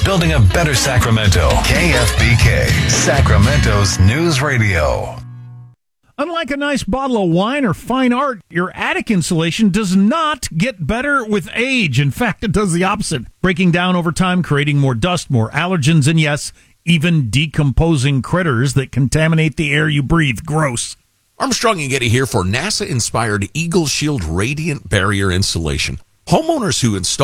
building a better Sacramento. KFBK, Sacramento's news radio. Unlike a nice bottle of wine or fine art, your attic insulation does not get better with age. In fact, it does the opposite, breaking down over time, creating more dust, more allergens, and yes, even decomposing critters that contaminate the air you breathe. Gross. Armstrong and Getty here for NASA-inspired Eagle Shield Radiant Barrier Insulation. Homeowners who install